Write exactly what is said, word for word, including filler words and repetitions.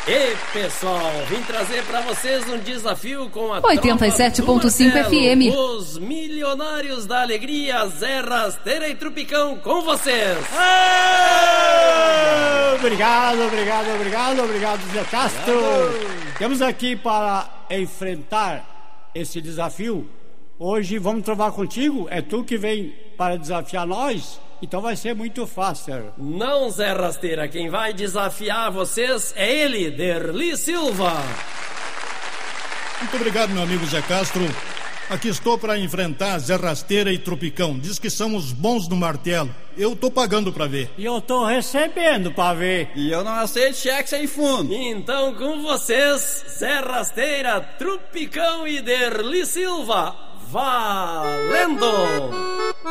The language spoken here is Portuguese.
E pessoal, vim trazer pra vocês um desafio com a oitenta e sete ponto cinco F M. Os milionários da alegria, Zé Rasteira e Trupicão, com vocês. Ah, obrigado, obrigado, obrigado, obrigado, Zé Castro. Obrigado. Temos aqui para enfrentar esse desafio. Hoje vamos trovar contigo. É tu que vem para desafiar nós. Então vai ser muito fácil. Não, Zé Rasteira, quem vai desafiar vocês é ele, Derli Silva. Muito obrigado, meu amigo Zé Castro. Aqui estou para enfrentar Zé Rasteira e Tropicão. Diz que são os bons do martelo. Eu tô pagando para ver. E eu tô recebendo para ver. E eu não aceito cheque sem fundo. Então com vocês, Zé Rasteira, Tropicão e Derli Silva. Valendo!